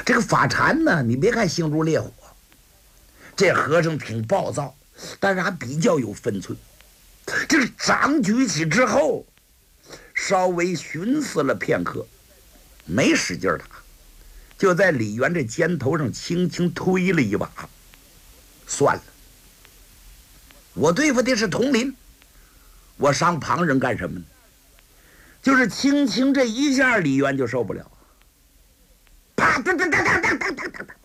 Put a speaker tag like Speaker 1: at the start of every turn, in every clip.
Speaker 1: 这个法禅呢，你别看心如烈火，这和尚挺暴躁，但是还比较有分寸。这个掌举起之后，稍微寻思了片刻，没使劲打，就在李渊这肩头上轻轻推了一把。算了，我对付的是佟林，我伤旁人干什么呢？就是轻轻这一下，李渊就受不了。啪！当当当当当当当当！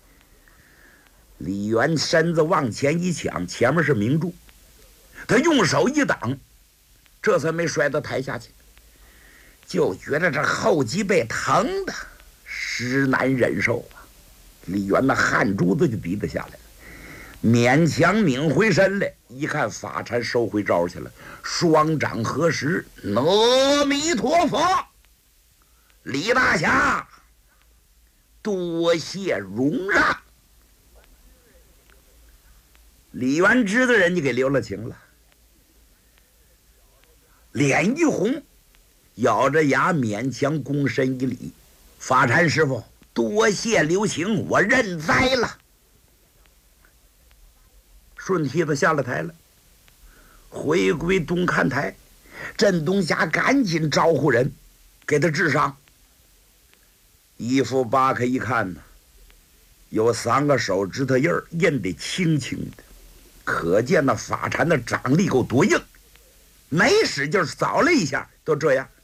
Speaker 1: 李渊身子往前一抢，前面是明柱，他用手一挡，这才没摔到台下去。就觉得这后脊背疼的实难忍受啊！李渊那汗珠子就滴了下来了，勉强拧回身来，一看法禅收回招去了，双掌合十，阿弥陀佛，李大侠，多谢容让。李元知道人家给留了情了，脸一红，咬着牙勉强躬身一礼：“法禅师傅，多谢留情，我认栽了。”顺梯子下了台了，回归东看台。镇东霞赶紧招呼人给他治伤。衣服扒开一看呢，有3个手指头印儿印得轻轻的，可见那法禅的掌力够多硬，没使劲扫了一下都这样。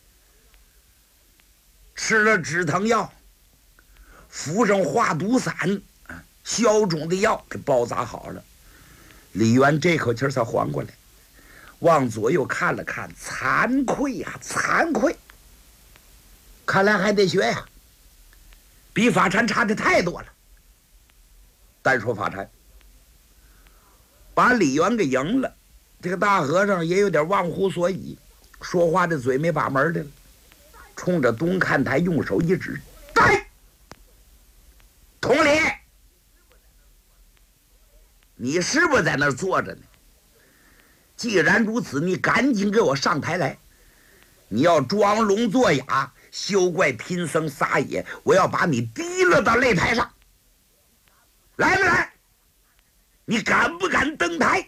Speaker 1: 吃了止疼药，服上化毒散，消肿的药给包扎好了。李渊这口气才缓过来，往左右看了看，惭愧呀，惭愧！看来还得学呀，比法禅差的太多了。单说法禅把李渊给赢了，这个大和尚也有点忘乎所以，说话的嘴没把门的了，冲着东看台用手一指：“来，统领，你是不是在那儿坐着呢？既然如此，你赶紧给我上台来！你要装聋作哑，休怪贫僧撒野，我要把你提了到擂台上。来不来？你敢不敢登台？”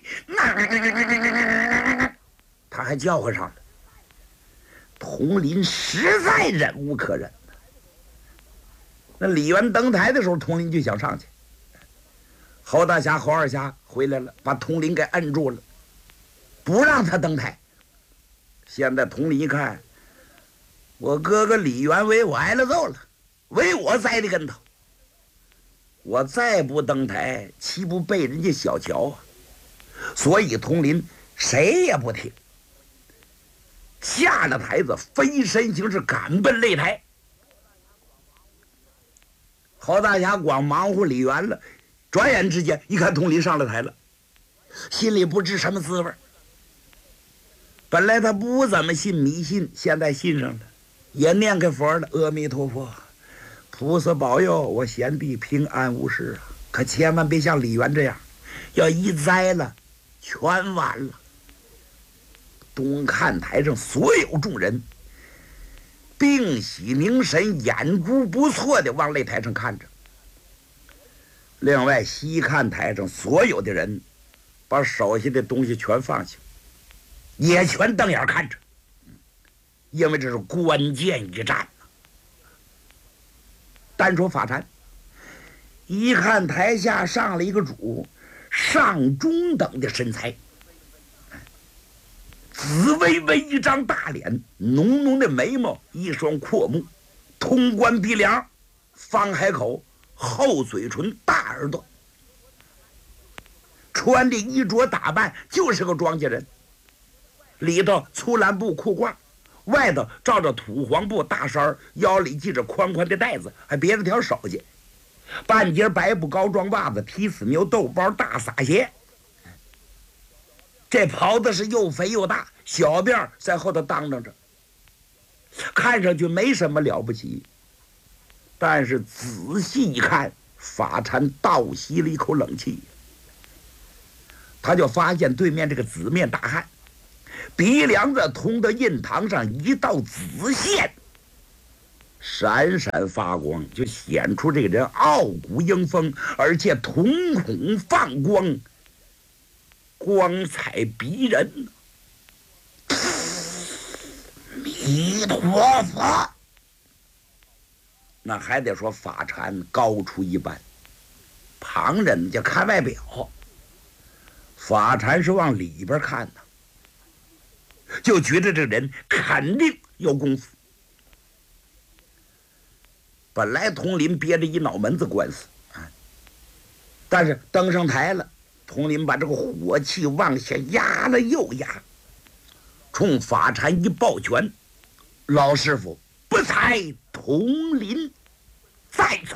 Speaker 1: 他还叫唤上了。佟林实在忍无可忍。那李渊登台的时候，佟林就想上去。侯大侠、侯二侠回来了，把佟林给摁住了，不让他登台。现在佟林一看，我哥哥李渊为我挨了揍了，为我栽的跟头，我再不登台，岂不被人家小瞧啊？所以佟林谁也不听，下了台子，飞身形是赶奔擂台。侯大侠光忙活李渊了，转眼之间一看佟林上了台了，心里不知什么滋味。本来他不怎么信迷信，现在信上了，也念开佛了，阿弥陀佛，菩萨保佑我贤弟平安无事啊！可千万别像李渊这样，要一栽了，全完了。东看台上所有众人屏息凝神，眼珠不错的往擂台上看着。另外西看台上所有的人把手下的东西全放下，也全瞪眼看着，因为这是关键一战。单说法禅，一看台下上了一个主，上中等的身材，紫微微一张大脸，浓浓的眉毛，一双阔目，通关鼻梁，方海口，厚嘴唇，大耳朵，穿的衣着打扮就是个庄稼人，里头粗蓝布裤褂，外头罩着土黄布大衫，腰里系着宽宽的带子，还别着条手巾，半截白布高装袜子，踢死牛豆包大撒鞋。这袍子是又肥又大，小辫在后头当着，看上去没什么了不起，但是仔细一看，法禅倒吸了一口冷气。他就发现对面这个紫面大汉鼻梁子通的印堂上一道紫线， 闪闪发光，就显出这个人傲骨迎风，而且瞳孔放光，光彩逼人。弥陀佛，那还得说法禅高出一般。旁人就看外表，法禅是往里边看的，就觉得这人肯定有功夫。本来佟林憋着一脑门子官司但是登上台了，佟林把这个火气往下压了又压，冲法禅一抱拳：“老师傅，不才佟林在此。”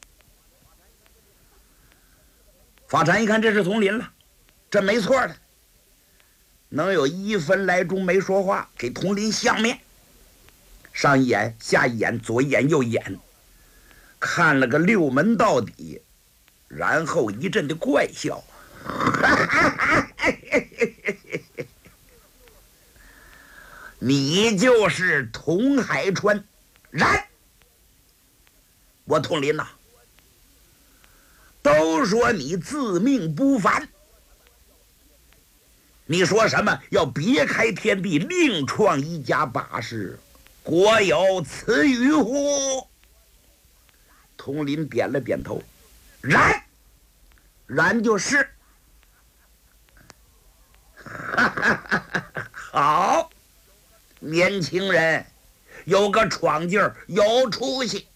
Speaker 1: 法禅一看这是佟林了，这没错的，能有1分来钟没说话，给佟林相面，上一眼下一眼，左一眼右一眼，看了个六门到底，然后一阵的怪笑。你就是佟海川，然我佟林呐，都说你自命不凡，你说什么要别开天地，另创一家把式，国有此语乎？佟林点了点头，然就是。好，年轻人有个闯劲儿，有出息。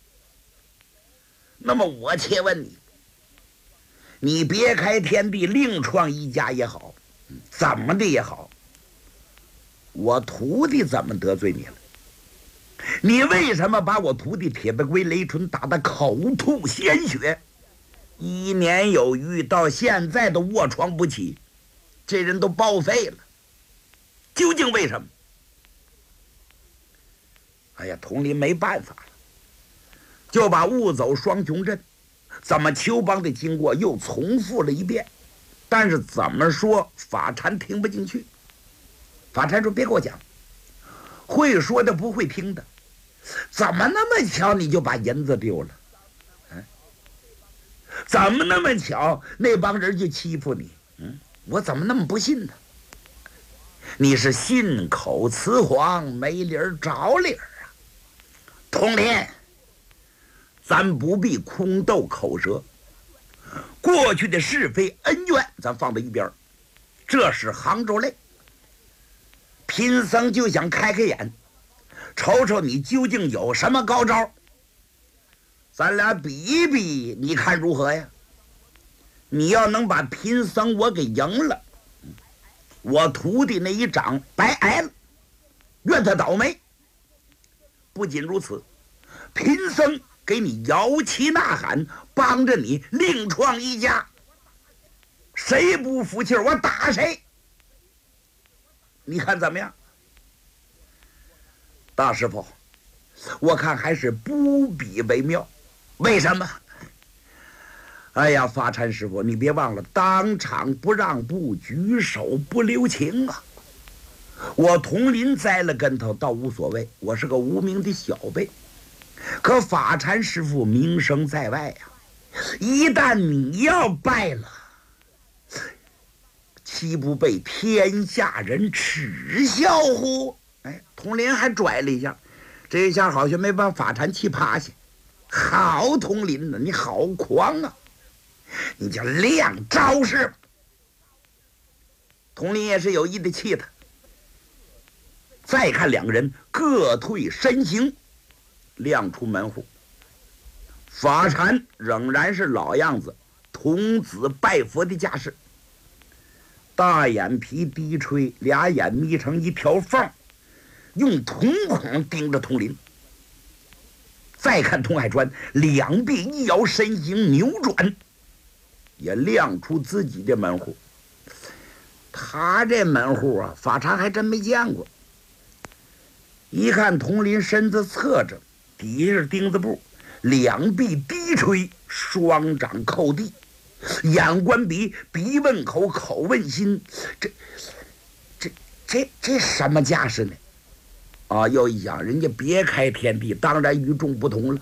Speaker 1: 那么我且问你，你别开天地，另创一家也好，怎么的也好，我徒弟怎么得罪你了？你为什么把我徒弟铁背龟雷纯打得口吐鲜血？1年有余，到现在都卧床不起，这人都报废了，究竟为什么？哎呀，佟林没办法了，就把误走双雄阵怎么求帮的经过又重复了一遍，但是怎么说法禅听不进去。法禅说：“别给我讲，会说的不会听的，怎么那么巧你就把银子丢了？怎么那么巧那帮人就欺负你？我怎么那么不信呢？你是信口雌黄，没理儿找理儿啊！佟林，咱不必空斗口舌，过去的是非恩怨咱放到一边，这是杭州类。贫僧就想开开眼，瞅瞅你究竟有什么高招，咱俩比一比，你看如何呀？你要能把贫僧我给赢了，我徒弟那一掌白挨了，愿他倒霉。不仅如此，贫僧给你摇旗呐喊，帮着你另创一家，谁不服气我打谁，你看怎么样？大师傅，我看还是不比为妙。为什么？哎呀，法禅师傅，你别忘了，当场不让步，举手不留情啊！我佟林栽了跟头倒无所谓，我是个无名的小辈，可法禅师傅名声在外呀，一旦你要败了，岂不被天下人耻笑乎？哎，佟林还拽了一下，这一下好像没把法禅气趴下。好，佟林呢，你好狂啊！你就亮招式。佟林也是有意的气他。再看两个人各退身形，亮出门户。法禅仍然是老样子，童子拜佛的架势，大眼皮低垂，俩眼眯成一条缝，用瞳孔盯着佟林。再看佟海川，两臂一摇，身形扭转，也亮出自己的门户。他这门户啊，法禅还真没见过。一看佟林身子侧着，底下是钉子步，两臂低垂，双掌扣地，眼观鼻，鼻问口，口问心，这什么架势呢？ 啊，又一想，人家别开天地，当然与众不同了。